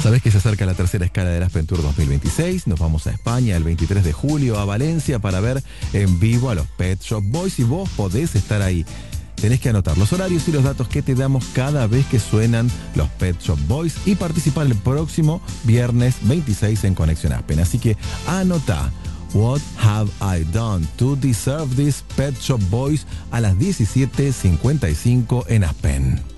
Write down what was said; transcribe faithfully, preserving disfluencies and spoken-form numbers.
Sabés que se acerca la tercera escala del Aspen Tour dos mil veintiséis. Nos vamos a España el veintitrés de julio, a Valencia, para ver en vivo a los Pet Shop Boys, y vos podés estar ahí. Tenés que anotar los horarios y los datos que te damos cada vez que suenan los Pet Shop Boys y participar el próximo viernes veintiséis en Conexión Aspen. Así que anotá. What Have I Done to Deserve This? Pet Shop Boys a las diecisiete cincuenta y cinco en Aspen.